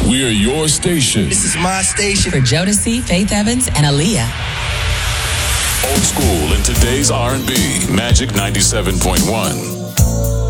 We are your station. This is my station. For Jodeci, Faith Evans, and Aaliyah. Old school in today's R&B. Magic 97.1.